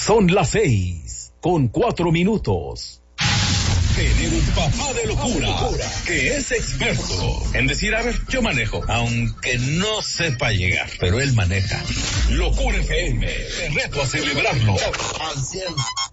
Son las 6:04. Tener un papá de locura que es experto en decir, a ver, yo manejo, aunque no sepa llegar, pero él maneja. Locura FM, te reto a celebrarlo al 100.